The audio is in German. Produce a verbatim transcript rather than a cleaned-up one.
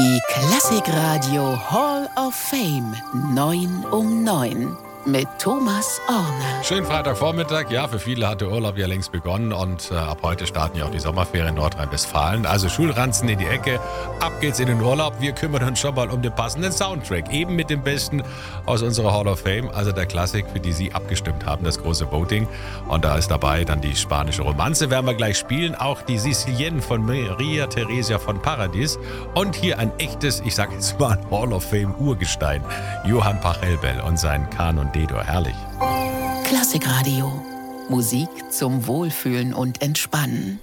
Die Klassikradio Hall of Fame neun um neun mit Thomas Orner. Schönen Freitagvormittag. Ja, für viele hat der Urlaub ja längst begonnen und äh, ab heute starten ja auch die Sommerferien in Nordrhein-Westfalen. Also Schulranzen in die Ecke, ab geht's in den Urlaub. Wir kümmern uns schon mal um den passenden Soundtrack. Eben mit dem Besten aus unserer Hall of Fame, also der Klassik, für die Sie abgestimmt haben, das große Voting. Und da ist dabei dann die spanische Romanze, werden wir gleich spielen. Auch die Sicilienne von Maria Theresia von Paradis. Und hier ein echtes, ich sag jetzt mal Hall of Fame Urgestein, Johann Pachelbel und sein Kanon D-Dur. Herrlich. Klassikradio. Musik zum Wohlfühlen und Entspannen.